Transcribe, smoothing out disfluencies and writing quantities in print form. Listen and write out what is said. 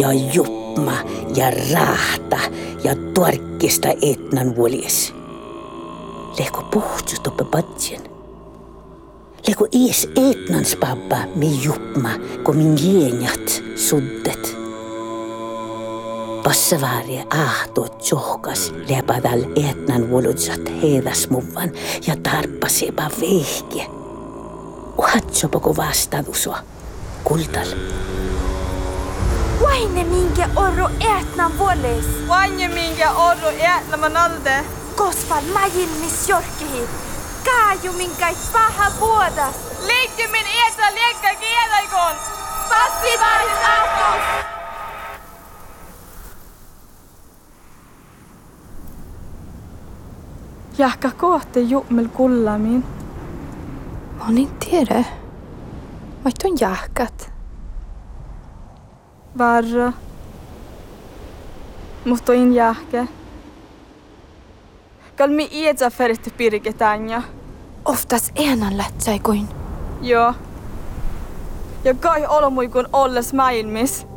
ja jupma ja rahta ja tuarkkista etnan vuolies. Lehko puhtsus toppe patjen. Lehko ies etnans pappa me jupma, kun min jenjat suddet. Passavaari ahtot johkas lepadal etnan vuolutsat heedasmuvan ja tarppaseba vehke. Uhatsopako vastadusua kultal. Vaine minkä orro etnan vuoles. Vaine minkä orro etnaman alde. Kosval majilmis jorkehi. Kaaju minkä paha vuodas. Liikki min etä liekkä kielaikon. Passivaaris ahtos. Jahka kohte jummel kullamin. Mä en tiedä. Vait on jahkat. Varra. Mutta in jahke. Kalmi ietsä feritte pirketään. Oftas enan lähtsäikoin. Joo. Ja kai olomui kun olles maailmis.